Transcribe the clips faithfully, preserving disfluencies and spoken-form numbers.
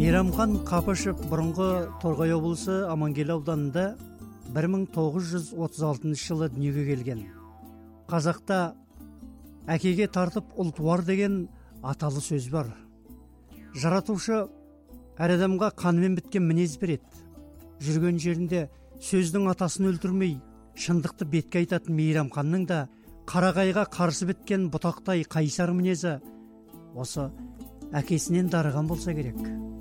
Мейрамхан Қапышев бұрынғы Торғай облысы Амангелді ауданында бір мың тоғыз жүз отыз алтыншы жылы дүниеге келген. Қазақта әкеге тартып ұл туар деген аталы сөз бар. Жаратушы әр адамға қанымен біткен мінез береді. Жүрген жерінде сөздің атасын өлтірмей, шындықты бетке айтатын Мейрамханның да қарағайға қарсы біткен бұтақтай қайсар мінезі осы әкесінен дарыған болса керек.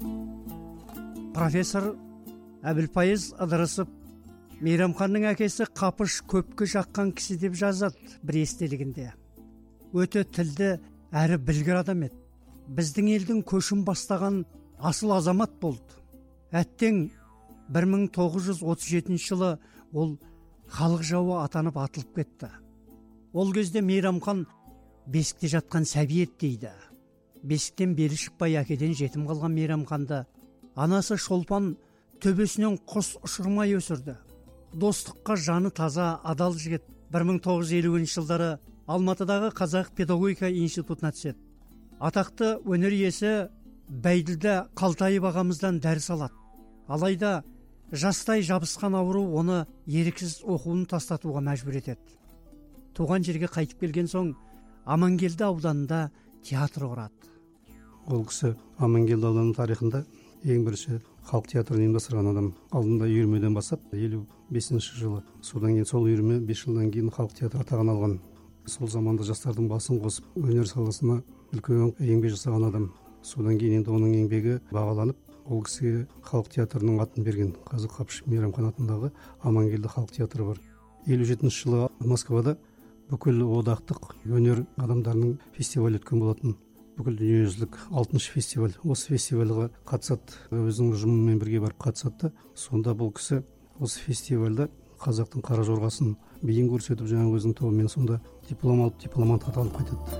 Профессор Әбілпайыз Ыдырысов Мейрамханның әкесі Қапыш көпке жаққан кісі деп жазады бір естелігінде. Өте тілді әрі білгір адам еді. Біздің елдің көшін бастаған асыл азамат болды. Әттең бір мың тоғыз жүз отыз жетінші жылы ол халық жауы атанып атылып кетті. Ол кезде Мейрамхан бесікте жатқан сәби еді дейді. Бесіктен белі шықпай әкеден жетім қалған Мейрамханды анасы Шолпан төбесінен құс ұшырмай өсірді. Достыққа жаны таза, адал жігіт бір мың тоғыз жүз елуінші жылдары Алматыдағы Қазақ педагогика институтына түседі. Атақты өнер иесі Бәйділда Қалтайып ағамыздан дәріс алады. Алайда жастай жабысқан ауру оны еріксіз оқуын тастатуға мәжбүр етеді. Туған жерге қайтып келген соң Амангелді ауданында театр құрады. Ол кісі Амангелді ауданының тарихында ең бірінші халық театрын ұйымдастырған адам. Алдында үйірмеден бастап елу бесінші жылы, содан кейін сол үйірме бес жылдан кейін халық театры атағын алған. Сол заманда жастардың басын қосып өнер саласына үлкен еңбек жасаған адам. Содан кейін енді оның еңбегі бағаланып, ол кісіге халық театрының атын берген. Қазір Қапышев Мейрамхан атындағы Амангелді халық театры бар. елу жетінші жылы Москвада бүкіл одақтық өнер адамдарының фестивалі өткен болатын. Бүкіл дүниежүзілік алтыншы фестиваль. Осы фестивальға қатысады, өзінің ұжымымен бірге барып қатысады. Сонда бұл кісі осы фестивальда қазақтың қара жорғасын биін көрсетіп, жаңа өзінің тобымен сонда диплом алып, дипломант атанып қайтады.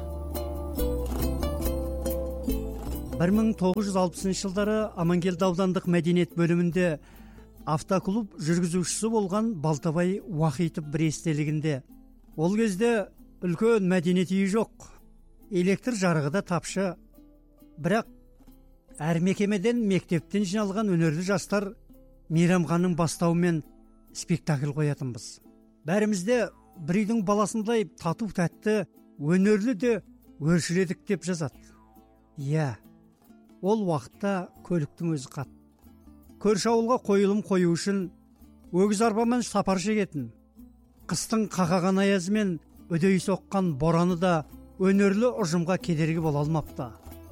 бір мың тоғыз жүз алпысыншы жылдары Амангелді аудандық мәдениет бөлімінде автоклуб жүргізушісі болған Балтабай Уахитов бір естелігінде. Ол кезде үлкен мәдениет үйі жоқ. Электр жарығы да тапшы. Бірақ әр мекемеден, мектептен жиналған өнерлі жастар Мейрамханның бастауымен спектакль қоятынбыз. Бәрімізде бір үйдің баласындай тату тәтті, өнерлі де өршіледік деп жазады. Иә, ол уақытта көліктің өзі қат. Көрші ауылға қойылым қою үшін өгіз арбамен сапар шегетін. Қыстың қақаған аязымен үдей соққан бораны да өнерлі ұжымға кедергі бола алмапты.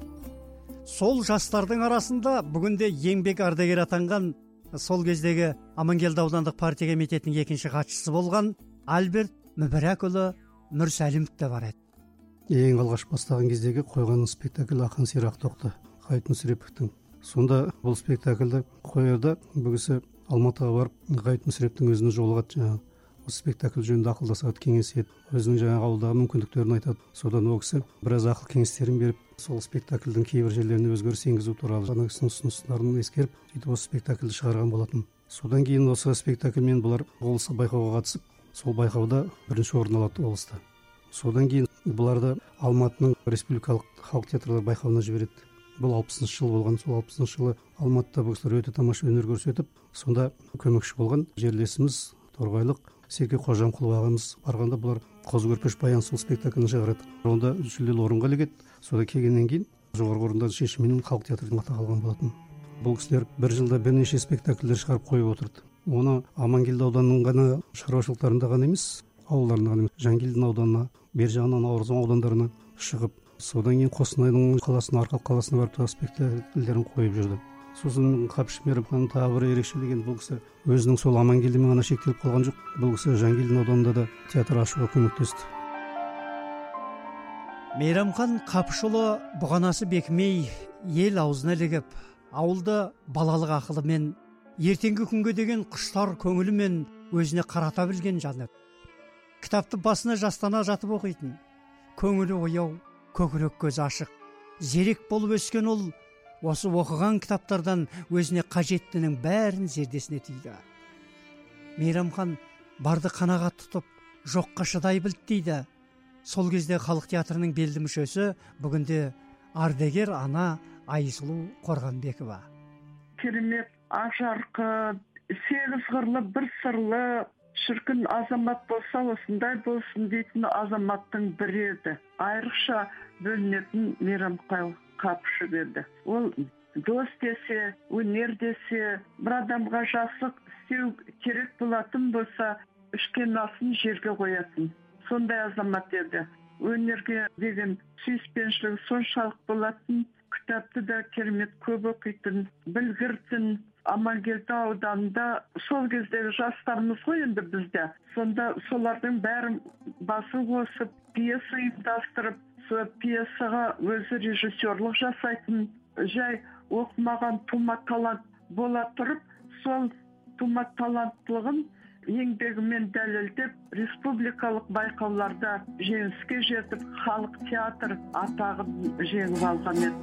Сол жастардың арасында бүгінде еңбек ардагері атанған сол кездегі Амангелді аудандық партия комитетінің екінші хатшысы болған Альберт Мүбәрәкұлы Мүрсәлімов те бар еді. Ең алғаш бастаған кездегі қойған спектакль Ақан сері Ақтоқты Ғайып Мүсіреповтің. Сонда бұл спектакльді қоярда бүгісі Алматыға барып Ғайып Мүсіреповтің өзіне жолығады. Жаңағы осы спектакль жөнінде ақылдасады, кеңеседі, өзінің жаңағы ауылдағы мүмкіндіктерін айтады. Содан ол кісі біраз ақыл кеңестерін беріп, сол спектакльдің кейбір жерлеріне өзгеріс енгізу туралы жаңа кісінің ұсыныстарын ескеріп, сөйтіп осы спектакльді шығарған болатын. Содан кейін осы спектакльмен бұлар облыстық байқауға қатысып, сол байқауда бірінші орын алады облыста. Содан кейін бұларды Алматының республикалық халық театрлар байқауына жібереді. Бұл алпысыншы жыл болған. Сол алпысыншы жылы Алматыда бұл кісілер өте тамаша өнер көрсетіп, сонда көмекші болған жерлесіміз торғайлық Серке Қожамқұлов ағамыз барғанда бұлар Қозы көрпеш баян сол спектакльні шығарады. Онда жүлделі орынға ілігеді. Сода келгеннен кейін жоғарғы орындардың шешімімен халық театрының атағы алған болатын. Бұл кісілер бір жылда бірнеше спектакльдер шығарып қойып отырды. Оны Амангелді ауданының ғана шаруашылықтарында ғана емес, ауылдарында ғана емес, Жангелдин ауданына, бер жағынан Наурызым аудандарына шығып, содан кейін Қостанайдың қаласына, Арқалық қаласына барып спектакльдерін қойып жүрді. Сосын Қапышев Мейрамханның тағы бір ерекшелігі, бұл кісі өзінің сол Амангелдімен ғана шектеліп қалған жоқ. Бұл кісі Жангелдин ауданында да театр ашуға көмектесті. Мейрамхан Қапышұлы бұғанасы бекімей, ел аузына ілігіп, ауылды балалық ақылымен, ертеңгі күнге деген құштар көңілімен өзіне қарата білген жан еді. Кітапты басына жастана жатып оқитын. Көңілі ояу, көкірек көзі ашық. Зерек болып өскен ол осы оқыған кітаптардан өзіне қажеттінің бәрін зердесіне түйді. Мейрамхан барды қанағат тұтып, жоққа шыдай білді дейді. Сол кезде халық театрының белді мүшесі, бүгінде ардагер ана Айсұлу Қорғанбекова. керемет, ажарқы, сегіз қырлы, бір сырлы, шіркін азамат болса осындай болсын дейтін азаматтың бірі еді. Айрықша бөлінетін Мейрамхан Қапышев еді. Ол дос десе, өнер десе, бір адамға жасық істеу керек болатын болса, ішкен асын жерге қоятын. Сондай азамат еді. Өнерге деген сүйіспеншілігі соншалық болатын, кітапты да керемет көп оқитын, білгіртін. Амангелді ауданында сол кездегі жастарымыз ғой енді бізде. Сонда солардың бәрін басы қосып, пьеса ұйымдастырып, сол пьесаға өзі режиссерлық жасайтын, жай оқымаған тума талант бола тұрып, сол тума таланттылығын еңбегімен дәлелдеп, республикалық байқауларда жеңіске жетіп, халық театр атағын жеңіп алған еді.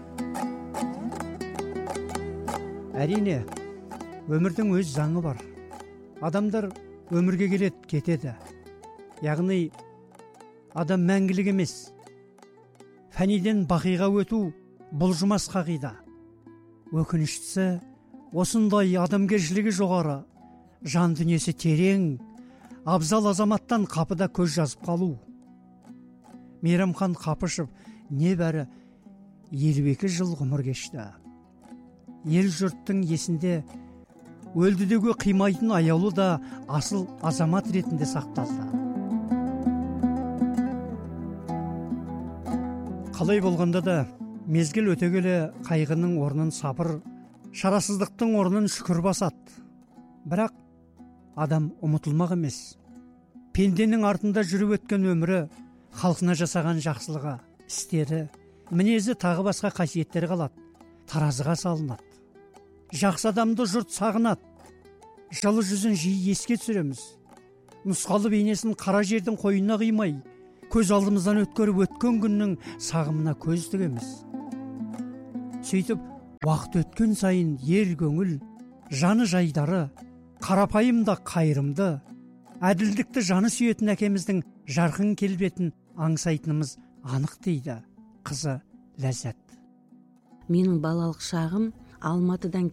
Әрине, өмірдің өз заңы бар. Адамдар өмірге келеді, кетеді. Яғни адам мәңгілік емес. Фәниден бақиға өту бұлжымас қағида. Өкініштісі, осындай адамгершілігі жоғары, жан дүниесі терең, абзал азаматтан қапыда көз жазып қалу. Мейрамхан Қапышев небәрі елу екі жыл ғұмыр кешті. Ел жұрттың есінде өлдідегі қимайтын аяулы да асыл азамат ретінде сақталды. Қалай болғанда да мезгіл өте келе қайғының орнын сабыр, шарасыздықтың орнын шүкір басады. Бірақ адам ұмытылмақ емес. Пенденің артында жүріп өткен өмірі, халқына жасаған жақсылығы, істері, мінезі тағы басқа қасиеттер қалады, таразыға салынады. Жақсы адамды жұрт сағынады. Жылы жүзін жиі еске түсіреміз. Нұсқалы бейнесін қара жердің қойнына қимай, көз алдымыздан өткеріп өткен күннің сағымына көз тігеміз. Сөйтіп, уақыт өткен сайын ер көңіл, жаны жайдары, қарапайым да қайырымды, әділдікті жаны сүйетін әкеміздің жарқын келбетін аңсайтынымыз анық дейді қызы Ләззат. Менің балалық шағым Алматыдан